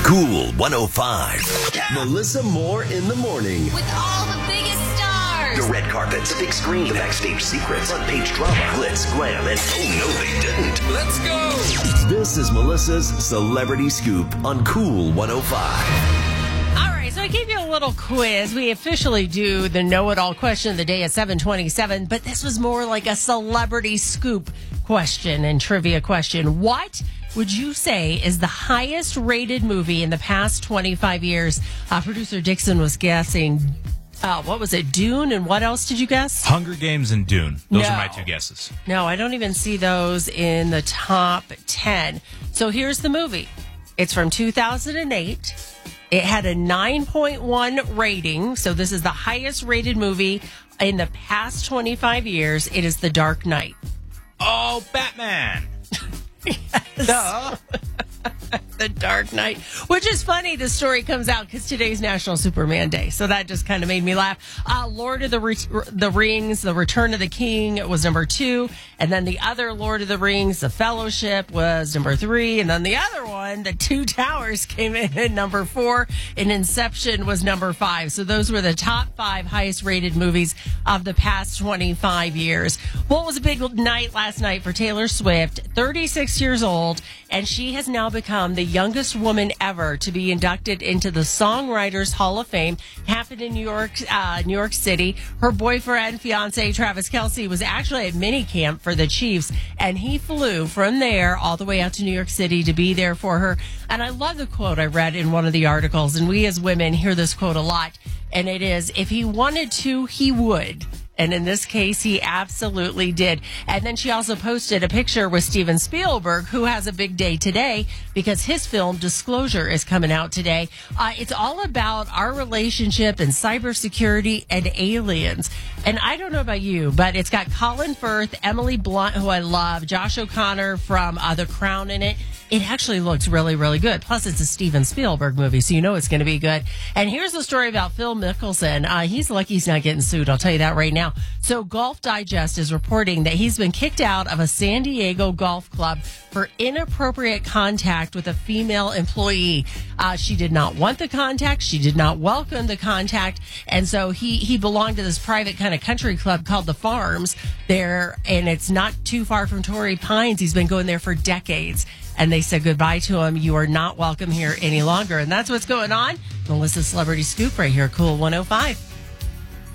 Cool 105. Melissa Moore in the morning. With all the biggest stars. The red carpet, the big screen, the backstage secrets, front page drama, glitz, glam, and oh no they didn't. Let's go. This is Melissa's Celebrity Scoop on Cool 105. All right, so I gave you a little quiz. We officially do the know-it-all question of the day at 7:27, but this was more like a celebrity scoop question and trivia question. What would you say is the highest rated movie in the past 25 years? Producer Dixon was guessing, what was it, Dune, and what else did you guess? Hunger Games and Dune. Those No. are my two guesses. No, I don't even see those in the top 10. So here's the movie. It's from 2008. It had a 9.1 rating. So this is the highest rated movie in the past 25 years. It is The Dark Knight. Oh, Batman. Duh. The Dark Knight, which is funny. The story comes out because today's National Superman Day, so that just kind of made me laugh. Lord of the Rings, The Return of the King was number 2, and then the other Lord of the Rings, The Fellowship, was number 3, and then the other one, The Two Towers, came in at number 4, and Inception was number 5. So those were the top 5 highest rated movies of the past 25 years. Well, it was a big night last night for Taylor Swift, 36 years old, and she has now become the youngest woman ever to be inducted into the Songwriters Hall of Fame. Happened in New York City. Her boyfriend, fiance Travis Kelce, was actually at minicamp for the Chiefs, and he flew from there all the way out to New York City to be there for her. And I love the quote I read in one of the articles, and we as women hear this quote a lot, and it is, if he wanted to, he would. And in this case, he absolutely did. And then she also posted a picture with Steven Spielberg, who has a big day today because his film Disclosure is coming out today. It's all about our relationship and cybersecurity and aliens. And I don't know about you, but it's got Colin Firth, Emily Blunt, who I love, Josh O'Connor from The Crown in it. It actually looks really, really good. Plus, it's a Steven Spielberg movie, so you know it's going to be good. And here's the story about Phil Mickelson. He's lucky he's not getting sued. I'll tell you that right now. So Golf Digest is reporting that he's been kicked out of a San Diego golf club for inappropriate contact with a female employee. She did not want the contact. She did not welcome the contact. And so he belonged to this private kind of country club called The Farms there, and it's not too far from Torrey Pines. He's been going there for decades. And they said goodbye to him. You are not welcome here any longer. And that's what's going on. Melissa's Celebrity Scoop right here, Cool 105.